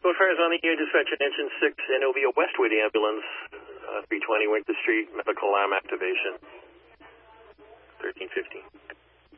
Both fires on the air, dispatch attention 6, and it'll be a Westwood ambulance, 320 Winter Street, medical alarm activation, 1315.